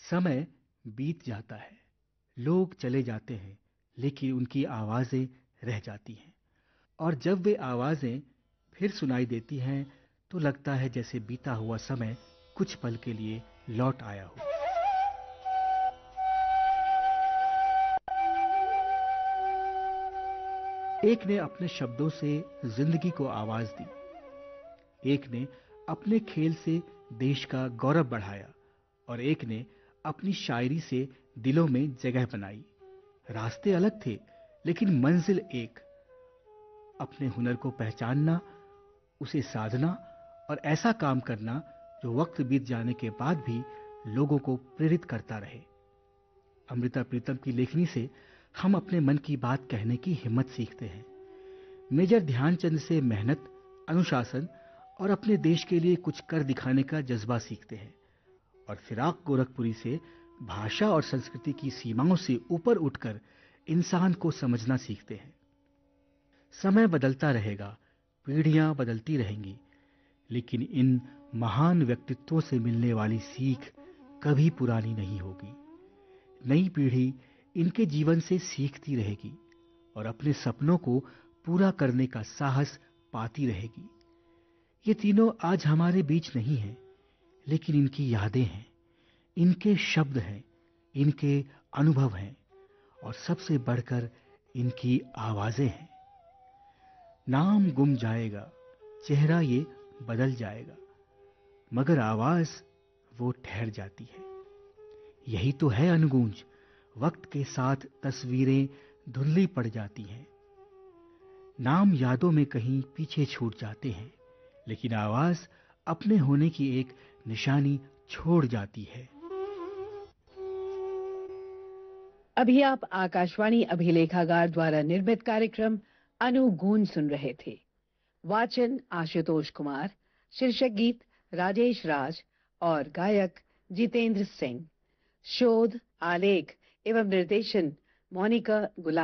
समय बीत जाता है, लोग चले जाते हैं, लेकिन उनकी आवाजें रह जाती हैं। और जब वे आवाजें फिर सुनाई देती हैं, तो लगता है जैसे बीता हुआ समय कुछ पल के लिए लौट आया हो। एक ने अपने शब्दों से जिंदगी को आवाज दी, एक ने अपने खेल से देश का गौरव बढ़ाया, और एक ने अपनी शायरी से दिलों में जगह बनाई। रास्ते अलग थे, लेकिन मंजिल एक। अपने हुनर को पहचानना, उसे साधना और ऐसा काम करना जो वक्त बीत जाने के बाद भी लोगों को प्रेरित करता रहे। अमृता प्रीतम की लेखनी से हम अपने मन की बात कहने की हिम्मत सीखते हैं। मेजर ध्यानचंद से मेहनत, अनुशासन और अपने देश के लिए कुछ कर दिखाने का जज्बा सीखते हैं। और फिराक गोरखपुरी से भाषा और संस्कृति की सीमाओं से ऊपर उठकर इंसान को समझना सीखते हैं। समय बदलता रहेगा, पीढ़ियां बदलती रहेंगी, लेकिन इन महान व्यक्तित्वों से मिलने वाली सीख कभी पुरानी नहीं होगी। नई पीढ़ी इनके जीवन से सीखती रहेगी और अपने सपनों को पूरा करने का साहस पाती रहेगी। ये तीनों आज हमारे बीच नहीं हैं, लेकिन इनकी यादें हैं, इनके शब्द हैं, इनके अनुभव हैं और सबसे बढ़कर इनकी आवाजें हैं। नाम गुम जाएगा, चेहरा ये बदल जाएगा, मगर आवाज वो ठहर जाती है। यही तो है अनगूंज। वक्त के साथ तस्वीरें धुंधली पड़ जाती हैं, नाम यादों में कहीं पीछे छूट जाते हैं, लेकिन आवाज अपने होने की एक निशानी छोड़ जाती है। अभी आप आकाशवाणी अभिलेखागार द्वारा निर्मित कार्यक्रम अनुगूंज सुन रहे थे। वाचन आशुतोष कुमार, शीर्षक गीत राजेश राज और गायक जितेंद्र सिंह। शोध, आलेख एवं निर्देशन मोनिका गुलाटी।